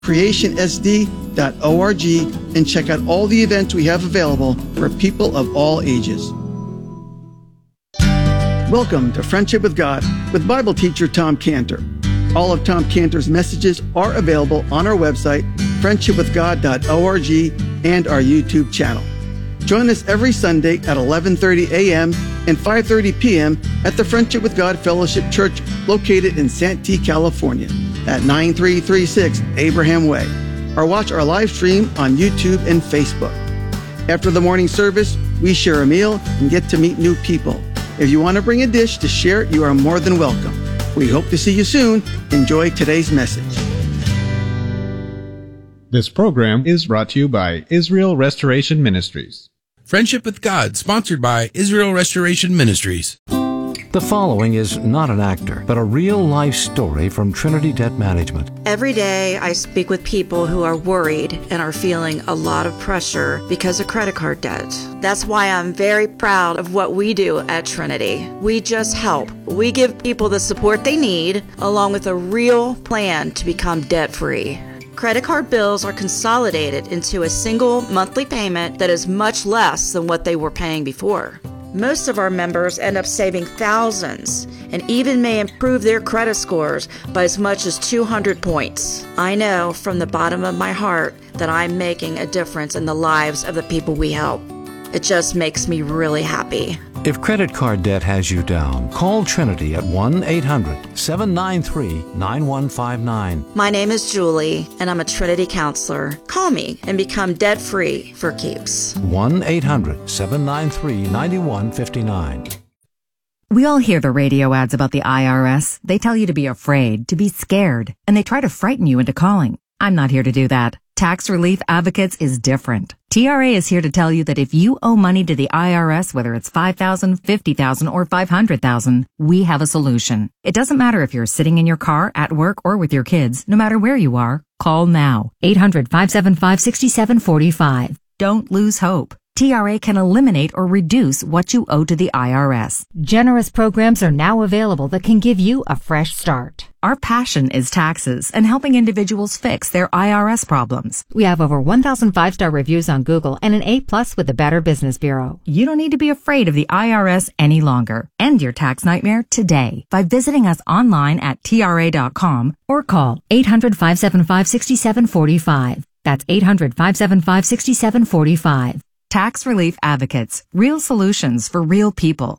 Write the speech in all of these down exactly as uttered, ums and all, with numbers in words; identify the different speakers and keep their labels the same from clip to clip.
Speaker 1: creation s d dot org and check out all the events we have available for people of all ages. Welcome to Friendship with God with Bible teacher Tom Cantor. All of Tom Cantor's messages are available on our website, friendship with god dot org, and our YouTube channel. Join us every Sunday at eleven thirty a.m. and five thirty p.m. at the Friendship with God Fellowship Church located in Santee, California at nine three three six Abraham Way, or watch our live stream on YouTube and Facebook. After the morning service, we share a meal and get to meet new people. If you want to bring a dish to share, you are more than welcome. We hope to see you soon. Enjoy today's message.
Speaker 2: This program is brought to you by Israel Restoration Ministries.
Speaker 3: Friendship with God, sponsored by Israel Restoration Ministries.
Speaker 4: The following is not an actor, but a real-life story from Trinity Debt Management.
Speaker 5: Every day I speak with people who are worried and are feeling a lot of pressure because of credit card debt. That's why I'm very proud of what we do at Trinity. We just help. We give people the support they need, along with a real plan to become debt-free. Credit card bills are consolidated into a single monthly payment that is much less than what they were paying before. Most of our members end up saving thousands and even may improve their credit scores by as much as two hundred points. I know from the bottom of my heart that I'm making a difference in the lives of the people we help. It just makes me really happy.
Speaker 4: If credit card debt has you down, call Trinity at one eight hundred seven nine three nine one five nine.
Speaker 5: My name is Julie, and I'm a Trinity counselor. Call me and become debt-free for keeps.
Speaker 4: one eight hundred seven nine three nine one five nine.
Speaker 6: We all hear the radio ads about the I R S. They tell you to be afraid, to be scared, and they try to frighten you into calling. I'm not here to do that. Tax Relief Advocates is different. T R A is here to tell you that if you owe money to the I R S, whether it's five thousand dollars, fifty thousand dollars, or five hundred thousand dollars, we have a solution. It doesn't matter if you're sitting in your car, at work, or with your kids. No matter where you are, call now. eight hundred five seven five six seven four five. Don't lose hope. T R A can eliminate or reduce what you owe to the I R S.
Speaker 7: Generous programs are now available that can give you a fresh start.
Speaker 6: Our passion is taxes and helping individuals fix their I R S problems.
Speaker 7: We have over one thousand five-star reviews on Google and an A plus with the Better Business Bureau.
Speaker 6: You don't need to be afraid of the I R S any longer. End your tax nightmare today by visiting us online at T R A dot com or call eight hundred five seven five six seven four five. That's eight hundred five seven five six seven four five. Tax Relief Advocates. Real solutions for real people.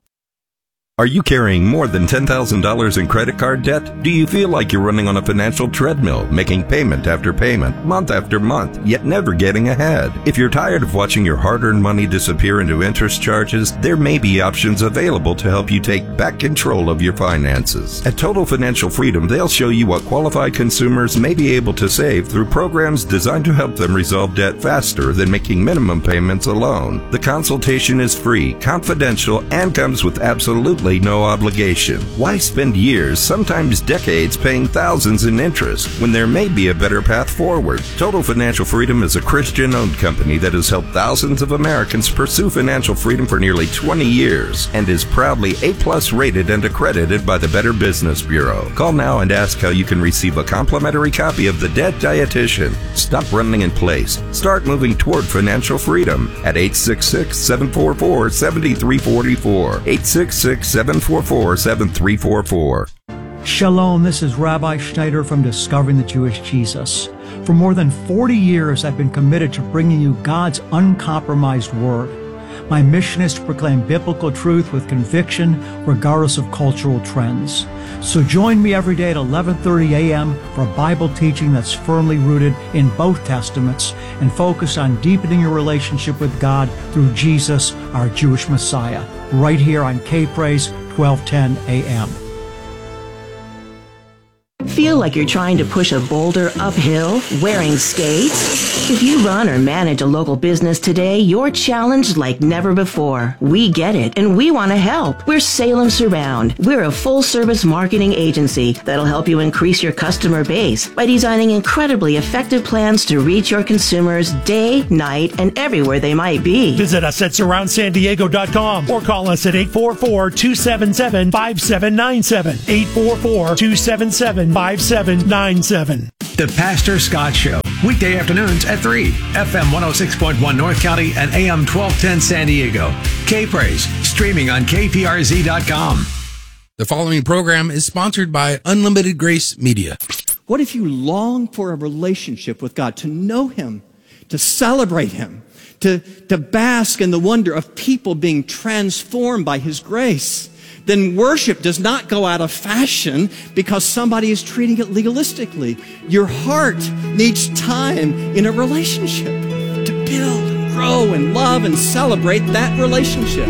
Speaker 8: Are you carrying more than ten thousand dollars in credit card debt? Do you feel like you're running on a financial treadmill, making payment after payment, month after month, yet never getting ahead? If you're tired of watching your hard-earned money disappear into interest charges, there may be options available to help you take back control of your finances. At Total Financial Freedom, they'll show you what qualified consumers may be able to save through programs designed to help them resolve debt faster than making minimum payments alone. The consultation is free, confidential, and comes with absolutely no obligation. Why spend years, sometimes decades, paying thousands in interest when there may be a better path forward? Total Financial Freedom is a Christian-owned company that has helped thousands of Americans pursue financial freedom for nearly twenty years and is proudly A plus rated and accredited by the Better Business Bureau. Call now and ask how you can receive a complimentary copy of The Debt Dietitian. Stop running in place. Start moving toward financial freedom at eight six six, seven four four, seven three four four. eight six six, seven four four, seven three four four.
Speaker 9: Shalom, this is Rabbi Schneider from Discovering the Jewish Jesus. For more than forty years, I've been committed to bringing you God's uncompromised Word. My mission is to proclaim biblical truth with conviction, regardless of cultural trends. So join me every day at eleven thirty a.m. for Bible teaching that's firmly rooted in both Testaments and focused on deepening your relationship with God through Jesus, our Jewish Messiah, right here on K-Praise, twelve ten a.m.
Speaker 10: Feel like you're trying to push a boulder uphill wearing skates? If you run or manage a local business today, you're challenged like never before. We get it, and we want to help. We're Salem Surround. We're a full-service marketing agency that'll help you increase your customer base by designing incredibly effective plans to reach your consumers day, night, and everywhere they might be.
Speaker 11: Visit us at surround san diego dot com or call us at eight four four, two seven seven, five seven nine seven. eight four four, two seven seven, five seven nine seven.
Speaker 12: The Pastor Scott Show, weekday afternoons at three, F M one oh six point one North County and A M twelve ten San Diego. K-Praise, streaming on K P R Z dot com.
Speaker 3: The following program is sponsored by Unlimited Grace Media.
Speaker 1: What if you long for a relationship with God, to know Him, to celebrate Him, to, to bask in the wonder of people being transformed by His grace? Then worship does not go out of fashion because somebody is treating it legalistically. Your heart needs time in a relationship to build and grow and love and celebrate that relationship.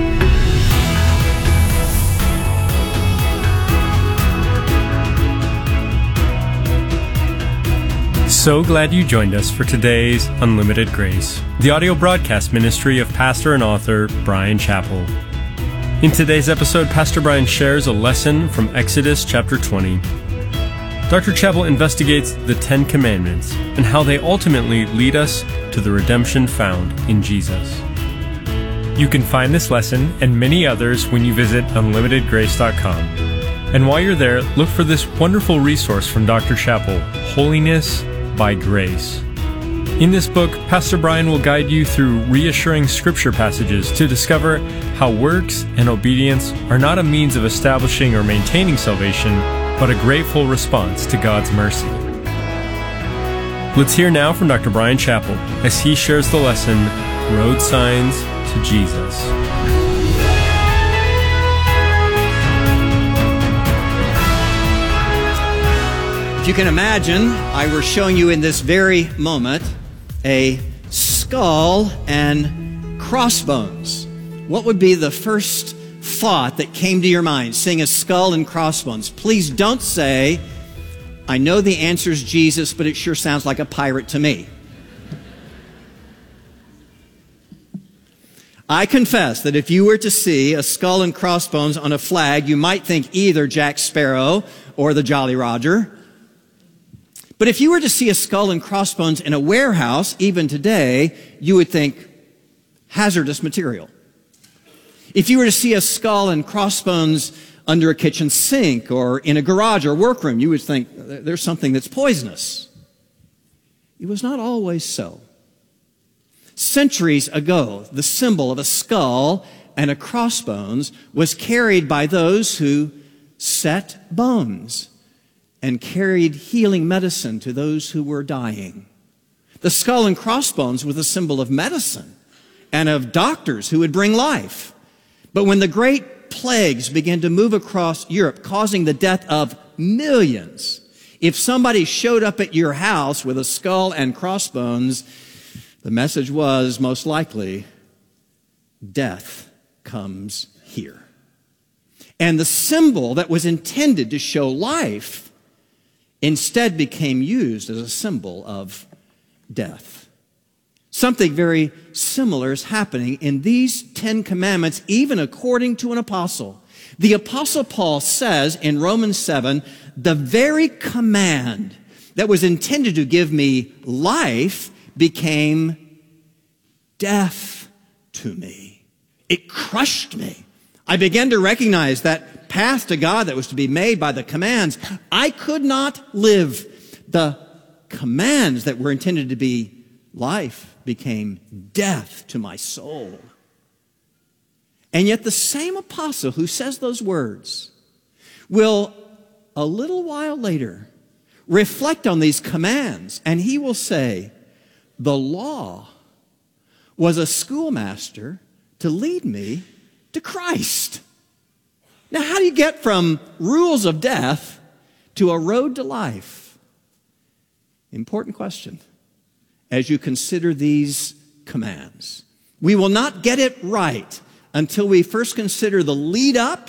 Speaker 13: So glad you joined us for today's Unlimited Grace, the audio broadcast ministry of pastor and author Bryan Chapell. In today's episode, Pastor Bryan shares a lesson from Exodus chapter twenty. Doctor Chapell investigates the Ten Commandments and how they ultimately lead us to the redemption found in Jesus. You can find this lesson and many others when you visit unlimited grace dot com. And while you're there, look for this wonderful resource from Doctor Chapell, Holiness by Grace. In this book, Pastor Bryan will guide you through reassuring scripture passages to discover how works and obedience are not a means of establishing or maintaining salvation, but a grateful response to God's mercy. Let's hear now from Doctor Bryan Chapell as he shares the lesson, Road Signs to Jesus.
Speaker 1: If you can imagine, I were showing you in this very moment a skull and crossbones. What would be the first thought that came to your mind, seeing a skull and crossbones? Please don't say, I know the answer is Jesus, but it sure sounds like a pirate to me. I confess that if you were to see a skull and crossbones on a flag, you might think either Jack Sparrow or the Jolly Roger. But if you were to see a skull and crossbones in a warehouse, even today, you would think hazardous material. If you were to see a skull and crossbones under a kitchen sink or in a garage or workroom, you would think there's something that's poisonous. It was not always so. Centuries ago, the symbol of a skull and a crossbones was carried by those who set bones and carried healing medicine to those who were dying. The skull and crossbones was a symbol of medicine and of doctors who would bring life. But when the great plagues began to move across Europe, causing the death of millions, if somebody showed up at your house with a skull and crossbones, the message was most likely, death comes here. And the symbol that was intended to show life instead became used as a symbol of death. Something very similar is happening in these Ten Commandments, even according to an apostle. The Apostle Paul says in Romans seven, the very command that was intended to give me life became death to me. It crushed me. I began to recognize that path to God that was to be made by the commands. I could not live. The commands that were intended to be life became death to my soul. And yet the same apostle who says those words will, a little while later, reflect on these commands, and he will say, the law was a schoolmaster to lead me to Christ. Now, how do you get from rules of death to a road to life? Important question as you consider these commands. We will not get it right until we first consider the lead up,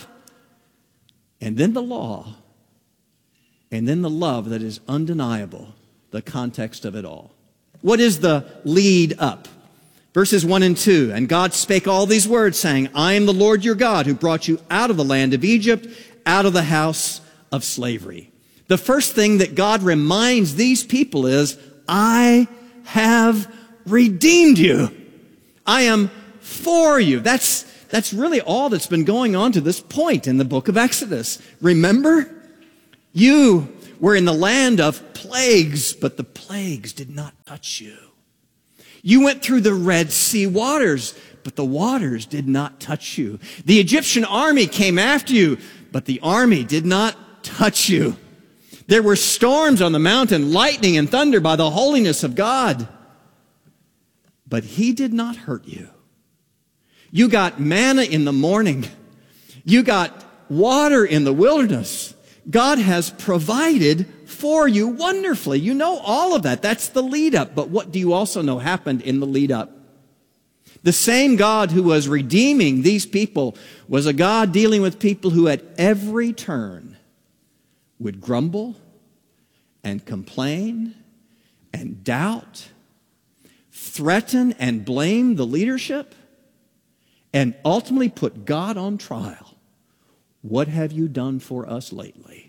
Speaker 1: and then the law, and then the love that is undeniable, the context of it all.
Speaker 14: What is the lead up? Verses one and two, and God spake all these words, saying, I am the Lord your God, who brought you out of the land of Egypt, out of the house of slavery. The first thing that God reminds these people is, I have redeemed you. I am for you. That's, that's really all that's been going on to this point in the book of Exodus. Remember? You were in the land of plagues, but the plagues did not touch you. You went through the Red Sea waters, but the waters did not touch you. The Egyptian army came after you, but the army did not touch you. There were storms on the mountain, lightning and thunder by the holiness of God, but he did not hurt you. You got manna in the morning. You got water in the wilderness. God has provided for you wonderfully. You know all of that. That's the lead up. But what do you also know happened in the lead up? The same God who was redeeming these people was a God dealing with people who at every turn would grumble and complain and doubt, threaten and blame the leadership, and ultimately put God on trial. What have you done for us lately?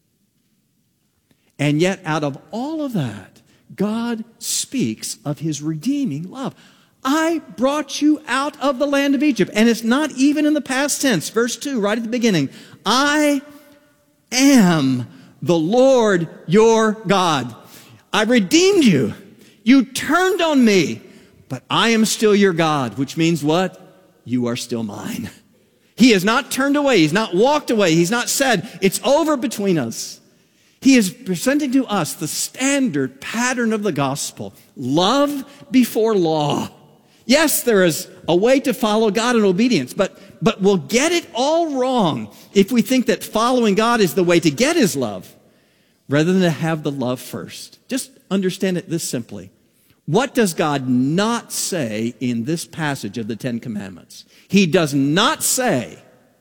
Speaker 14: And yet, out of all of that, God speaks of his redeeming love. I brought you out of the land of Egypt. And it's not even in the past tense. Verse two, right at the beginning. I am the Lord your God. I redeemed you. You turned on me, but I am still your God, which means what? You are still mine. He has not turned away. He's not walked away. He's not said, it's over between us. He is presenting to us the standard pattern of the gospel. Love before law. Yes, there is a way to follow God in obedience, but, but we'll get it all wrong if we think that following God is the way to get his love, rather than to have the love first. Just understand it this simply. What does God not say in this passage of the Ten Commandments? He does not say,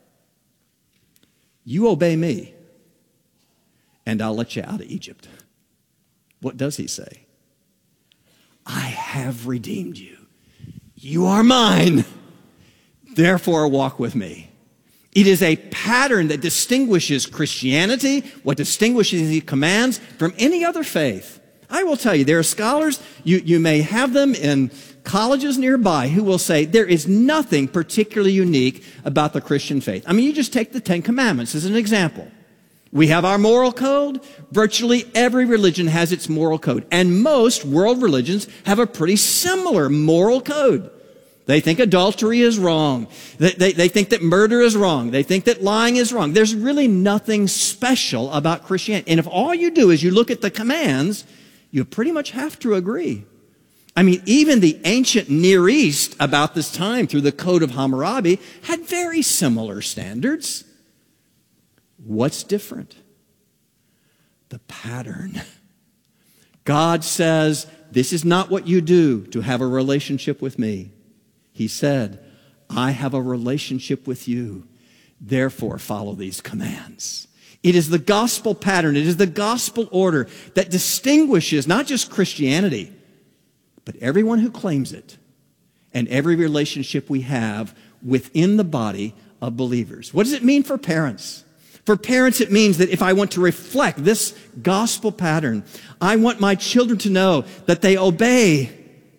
Speaker 14: you obey me, and I'll let you out of Egypt. What does he say? I have redeemed you. You are mine. Therefore, walk with me. It is a pattern that distinguishes Christianity, what distinguishes the commands, from any other faith. I will tell you, there are scholars, you, you may have them in colleges nearby, who will say there is nothing particularly unique about the Christian faith. I mean, you just take the Ten Commandments as an example. We have our moral code. Virtually every religion has its moral code. And most world religions have a pretty similar moral code. They think adultery is wrong. They, they, they think that murder is wrong. They think that lying is wrong. There's really nothing special about Christianity. And if all you do is you look at the commands, you pretty much have to agree. I mean, even the ancient Near East about this time through the Code of Hammurabi had very similar standards. What's different? The pattern. God says, this is not what you do to have a relationship with me. He said, I have a relationship with you. Therefore, follow these commands. It is the gospel pattern. It is the gospel order that distinguishes not just Christianity, but everyone who claims it and every relationship we have within the body of believers. What does it mean for parents? For parents, it means that if I want to reflect this gospel pattern, I want my children to know that they obey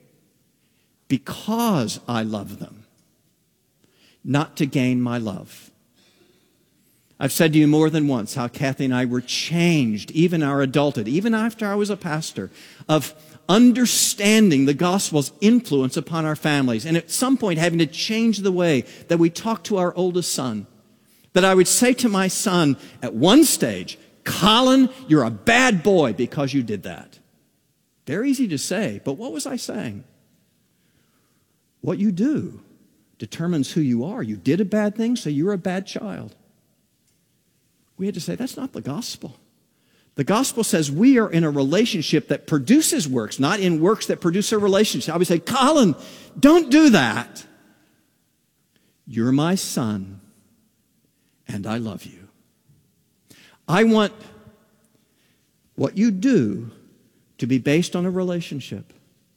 Speaker 14: because I love them, not to gain my love. I've said to you more than once how Kathy and I were changed, even our adulthood, even after I was a pastor, of understanding the gospel's influence upon our families, and at some point having to change the way that we talk to our oldest son. That I would say to my son at one stage, Colin, you're a bad boy because you did that. Very easy to say, but what was I saying? What you do determines who you are. You did a bad thing, so you're a bad child. We had to say, that's not the gospel. The gospel says we are in a relationship that produces works, not in works that produce a relationship. I would say, Colin, don't do that. You're my son, and I love you. I want what you do to be based on a relationship.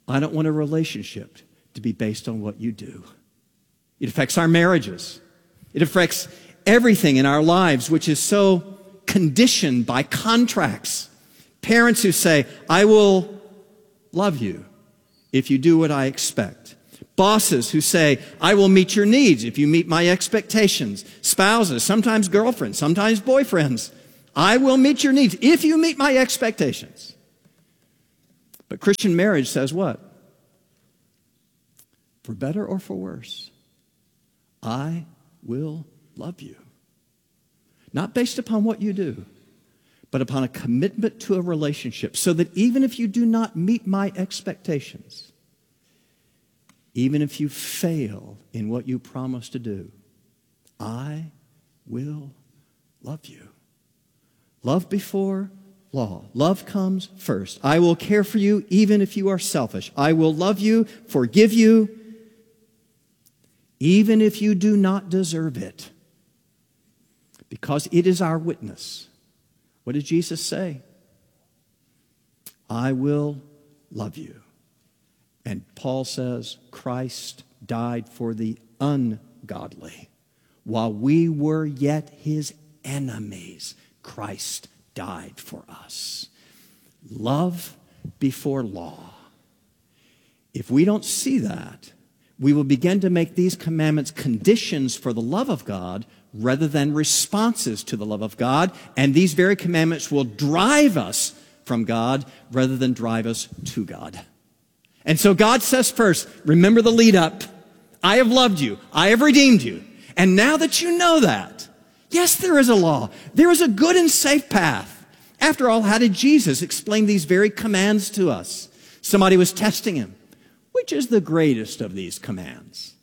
Speaker 14: I don't want a relationship to be based on what you do. It affects our marriages. It affects everything in our lives, which is so conditioned by contracts. Parents who say, I will love you if you do what I expect. Bosses who say, I will meet your needs if you meet my expectations. Spouses, sometimes girlfriends, sometimes boyfriends. I will meet your needs if you meet my expectations. But Christian marriage says what? For better or for worse, I will love you. Not based upon what you do, but upon a commitment to a relationship, so that even if you do not meet my expectations, even if you fail in what you promise to do, I will love you. Love before law. Love comes first. I will care for you even if you are selfish. I will love you, forgive you, even if you do not deserve it, because it is our witness. What did Jesus say? I will love you. And Paul says, Christ died for the ungodly. While we were yet his enemies, Christ died for us. Love before law. If we don't see that, we will begin to make these commandments conditions for the love of God rather than responses to the love of God. And these very commandments will drive us from God rather than drive us to God. And so God says first, remember the lead up. I have loved you. I have redeemed you. And now that you know that, yes, there is a law. There is a good and safe path. After all, how did Jesus explain these very commands to us? Somebody was testing him. Which is the greatest of these commands?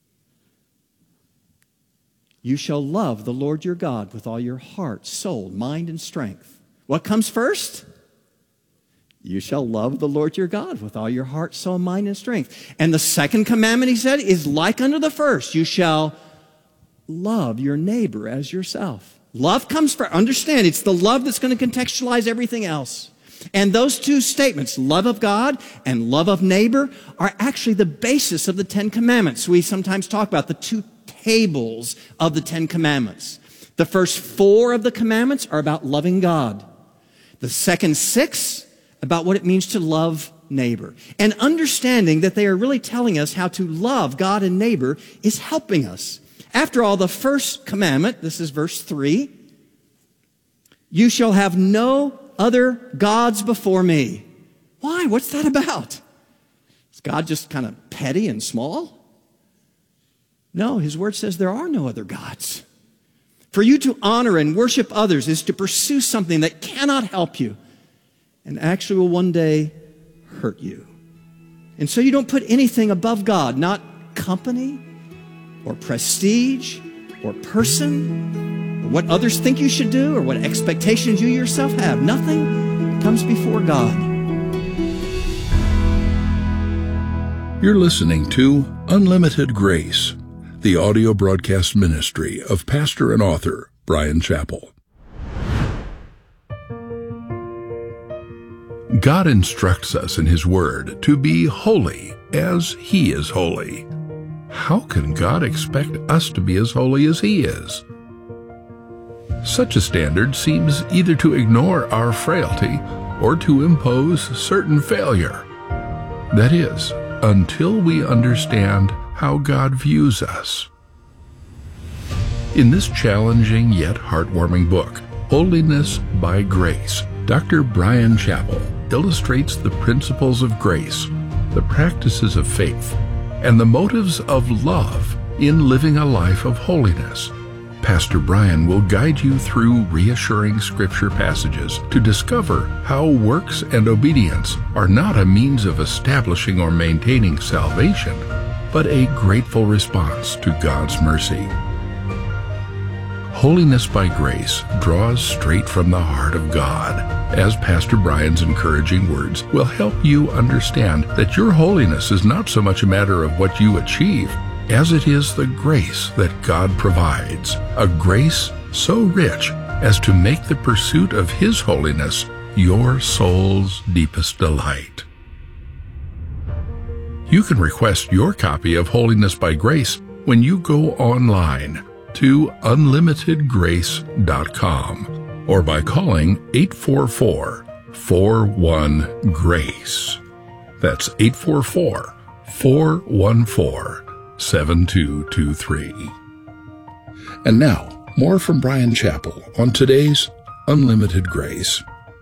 Speaker 14: You shall love the Lord your God with all your heart, soul, mind, and strength. What comes first? You shall love the Lord your God with all your heart, soul, mind, and strength. And the second commandment, he said, is like unto the first. You shall love your neighbor as yourself. Love comes first. Understand, it's the love that's going to contextualize everything else. And those two statements, love of God and love of neighbor, are actually the basis of the Ten Commandments. We sometimes talk about the two tables of the Ten Commandments. The first four of the commandments are about loving God. The second six, about what it means to love neighbor. And understanding that they are really telling us how to love God and neighbor is helping us. After all, the first commandment, this is verse three, you shall have no other gods before me. Why? What's that about? Is God just kind of petty and small? No, his word says there are no other gods. For you to honor and worship others is to pursue something that cannot help you and actually will one day hurt you. And so you don't put anything above God, not company or prestige or person or what others think you should do or what expectations you yourself have. Nothing comes before God.
Speaker 15: You're listening to Unlimited Grace, the audio broadcast ministry of pastor and author Bryan Chapell. God instructs us in his word to be holy as he is holy. How can God expect us to be as holy as he is? Such a standard seems either to ignore our frailty or to impose certain failure. That is, until we understand how God views us. In this challenging yet heartwarming book, Holiness by Grace, Doctor Bryan Chapell illustrates the principles of grace, the practices of faith, and the motives of love in living a life of holiness. Pastor Bryan will guide you through reassuring scripture passages to discover how works and obedience are not a means of establishing or maintaining salvation, but a grateful response to God's mercy. Holiness by Grace draws straight from the heart of God, as Pastor Bryan's encouraging words will help you understand that your holiness is not so much a matter of what you achieve as it is the grace that God provides, a grace so rich as to make the pursuit of his holiness your soul's deepest delight. You can request your copy of Holiness by Grace when you go online to unlimited grace dot com or by calling eight four four, four one, GRACE. That's eight four four, four one four, seven two two three. And now, more from Bryan Chapell on today's Unlimited Grace.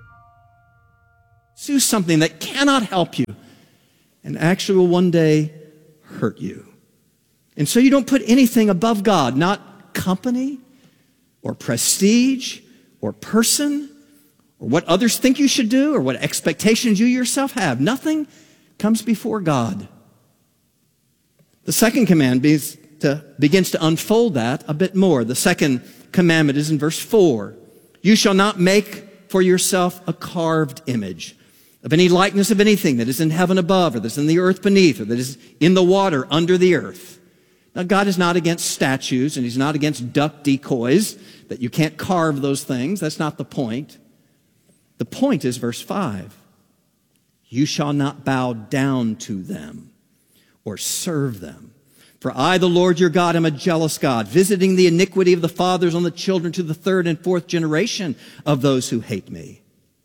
Speaker 14: Do something that cannot help you and actually will one day hurt you. And so you don't put anything above God, not company or prestige or person or what others think you should do or what expectations you yourself have. Nothing comes before God. The second command begins to, begins to unfold that a bit more. The second commandment is in verse four. You shall not make for yourself a carved image of any likeness of anything that is in heaven above, or that is in the earth beneath, or that is in the water under the earth. Now, God is not against statues, and He's not against duck decoys, that you can't carve those things. That's not the point. The point is verse five. You shall not bow down to them or serve them. For I, the Lord your God, am a jealous God, visiting the iniquity of the fathers on the children to the third and fourth generation of those who hate me,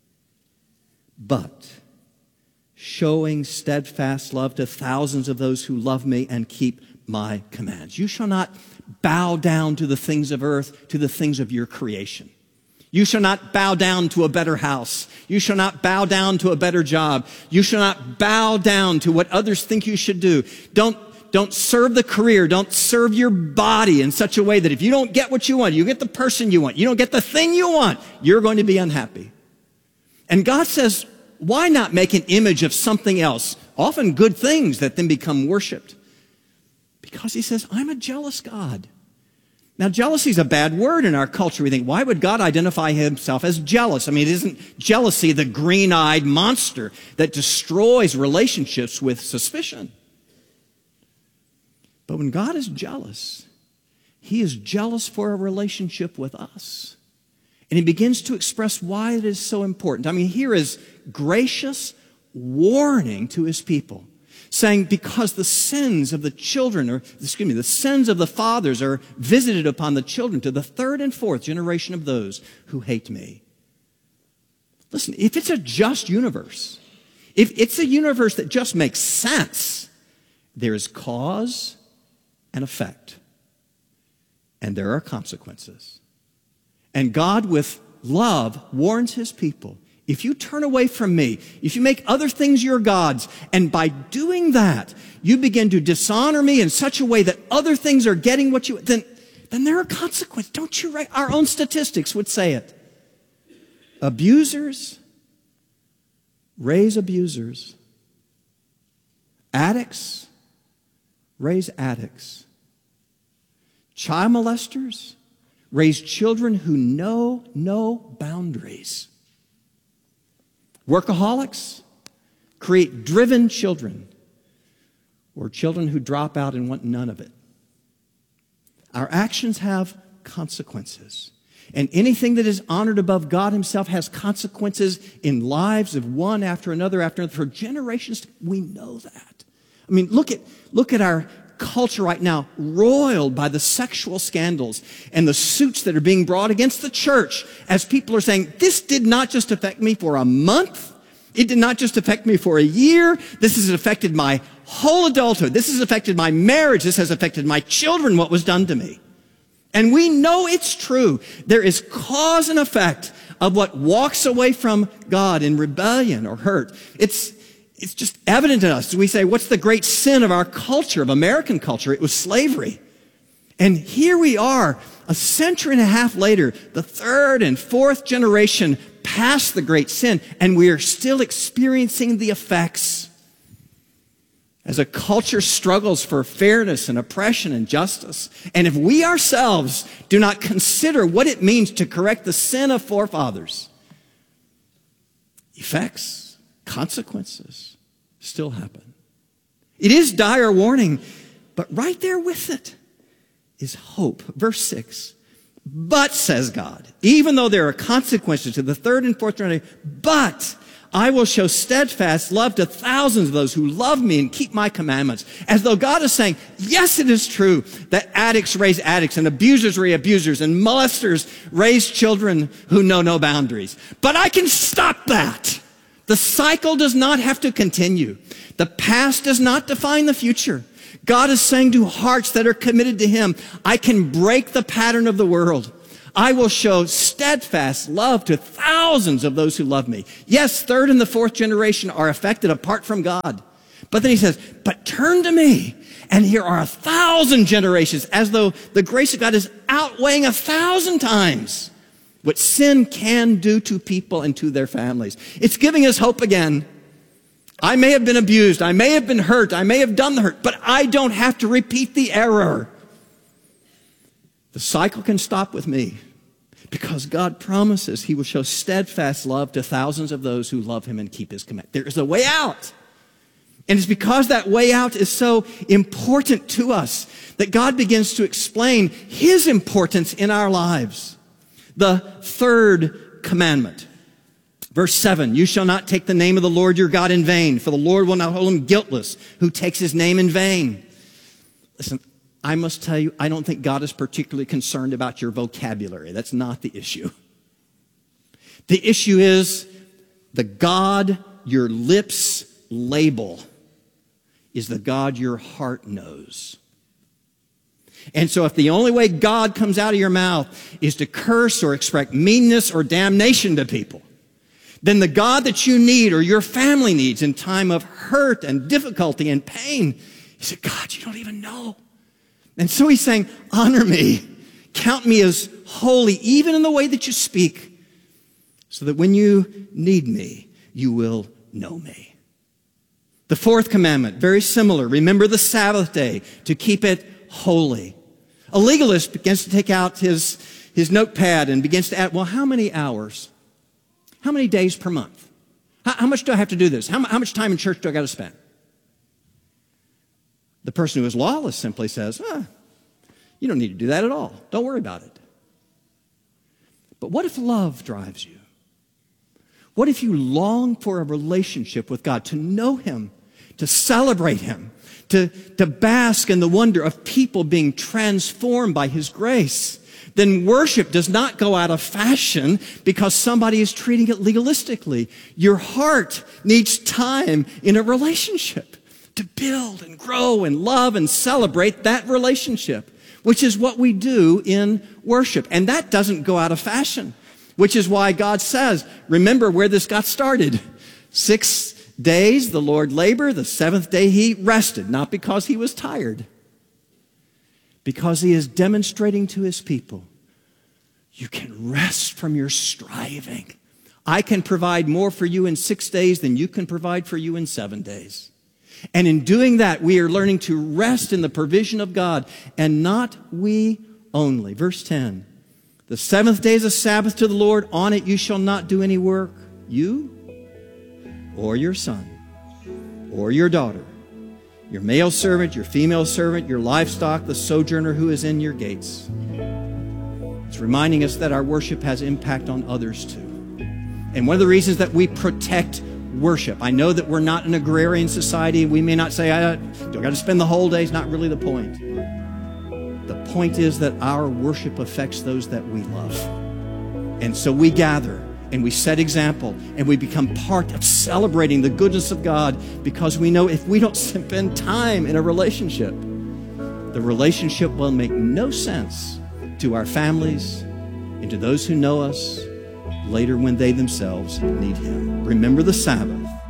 Speaker 14: but showing steadfast love to thousands of those who love me and keep my commands. You shall not bow down to the things of earth, to the things of your creation. You shall not bow down to a better house. You shall not bow down to a better job. You shall not bow down to what others think you should do. Don't, don't serve the career. Don't serve your body in such a way that if you don't get what you want, you get the person you want, you don't get the thing you want, you're going to be unhappy. And God says, why not make an image of something else, often good things that then become worshiped? Because He says, I'm a jealous God. Now, jealousy is a bad word in our culture. We think, why would God identify Himself as jealous? I mean, isn't jealousy the green-eyed monster that destroys relationships with suspicion? But when God is jealous, He is jealous for a relationship with us. And He begins to express why it is so important. I mean, here is gracious warning to His people, saying, because the sins of the children, or excuse me, the sins of the fathers are visited upon the children to the third and fourth generation of those who hate me. Listen, if it's a just universe, if it's a universe that just makes sense, there is cause and effect, and there are consequences. And God, with love, warns His people, if you turn away from me, if you make other things your gods, and by doing that, you begin to dishonor me in such a way that other things are getting what you, then, then there are consequences. Don't you, our own statistics would say it. Abusers raise abusers. Addicts raise addicts. Child molesters raise children who know no boundaries. Workaholics create driven children, or children who drop out and want none of it. Our actions have consequences. And anything that is honored above God Himself has consequences in lives of one after another after another. For generations, we know that. I mean, look at, look at our culture right now, roiled by the sexual scandals and the suits that are being brought against the church as people are saying, this did not just affect me for a month. It did not just affect me for a year. This has affected my whole adulthood. This has affected my marriage. This has affected my children, what was done to me. And we know it's true. There is cause and effect of what walks away from God in rebellion or hurt. It's It's just evident in us. We say, what's the great sin of our culture, of American culture? It was slavery. And here we are, a century and a half later, the third and fourth generation past the great sin, and we are still experiencing the effects as a culture struggles for fairness and oppression and justice. And if we ourselves do not consider what it means to correct the sin of forefathers, effects, consequences still happen. It is dire warning, but right there with it is hope. Verse six, But, says God, even though there are consequences to the third and fourth generation, but I will show steadfast love to thousands of those who love me and keep my commandments. As though God is saying, yes, it is true that addicts raise addicts and abusers raise abusers and molesters raise children who know no boundaries. But I can stop that. The cycle does not have to continue. The past does not define the future. God is saying to hearts that are committed to Him, I can break the pattern of the world. I will show steadfast love to thousands of those who love me. Yes, third and the fourth generation are affected apart from God. But then He says, but turn to me, and here are a thousand generations, as though the grace of God is outweighing a thousand times what sin can do to people and to their families. It's giving us hope again. I may have been abused. I may have been hurt. I may have done the hurt, but I don't have to repeat the error. The cycle can stop with me because God promises He will show steadfast love to thousands of those who love Him and keep His command. There is a way out. And it's because that way out is so important to us that God begins to explain His importance in our lives. The third commandment. Verse seven, you shall not take the name of the Lord your God in vain, for the Lord will not hold him guiltless who takes His name in vain. Listen, I must tell you, I don't think God is particularly concerned about your vocabulary. That's not the issue. The issue is the God your lips label is the God your heart knows. And so if the only way God comes out of your mouth is to curse or express meanness or damnation to people, then the God that you need or your family needs in time of hurt and difficulty and pain is a God you don't even know. And so He's saying, honor me, count me as holy, even in the way that you speak, so that when you need me, you will know me. The fourth commandment, very similar. Remember the Sabbath day to keep it holy. A legalist begins to take out his, his notepad and begins to add, well, how many hours? How many days per month? How, how much do I have to do this? How, how much time in church do I got to spend? The person who is lawless simply says, ah, you don't need to do that at all. Don't worry about it. But what if love drives you? What if you long for a relationship with God, to know Him, to celebrate Him, to, to bask in the wonder of people being transformed by His grace? Then worship does not go out of fashion because somebody is treating it legalistically. Your heart needs time in a relationship to build and grow and love and celebrate that relationship, which is what we do in worship. And that doesn't go out of fashion, which is why God says, remember where this got started. Six days the Lord labored, the seventh day He rested, not because He was tired, because He is demonstrating to His people, you can rest from your striving. I can provide more for you in six days than you can provide for you in seven days. And in doing that, we are learning to rest in the provision of God, and not we only. Verse ten, the seventh day is a Sabbath to the Lord. On it you shall not do any work, you or your son or your daughter, your male servant, your female servant, your livestock, the sojourner who is in your gates. It's reminding us that our worship has impact on others too. And one of the reasons that we protect worship, I know that we're not an agrarian society. We may not say, I don't got to spend the whole day. It's not really the point. The point is that our worship affects those that we love. And so we gather and we set example and we become part of celebrating the goodness of God, because we know if we don't spend time in a relationship, the relationship will make no sense to our families and to those who know us later when they themselves need Him. Remember the Sabbath